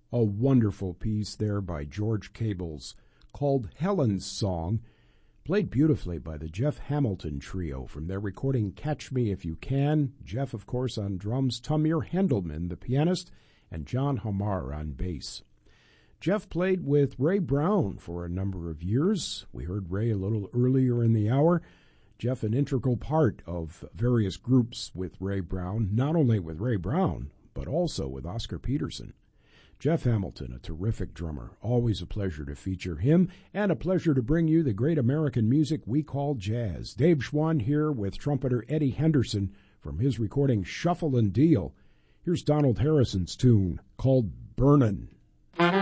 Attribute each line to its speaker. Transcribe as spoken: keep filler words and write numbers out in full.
Speaker 1: A wonderful piece there by George Cables called Helen's Song, played beautifully by the Jeff Hamilton Trio from their recording Catch Me If You Can. Jeff, of course, on drums, Tamir Hendelman, the pianist, and John Hamar on bass. Jeff played with Ray Brown for a number of years. We heard Ray a little earlier in the hour. Jeff, an integral part of various groups with Ray Brown, not only with Ray Brown, but also with Oscar Peterson. Jeff Hamilton, a terrific drummer. Always a pleasure to feature him, and a pleasure to bring you the great American music we call jazz. Dave Schwann here with trumpeter Eddie Henderson from his recording Shuffle and Deal. Here's Donald Harrison's tune called Burnin'.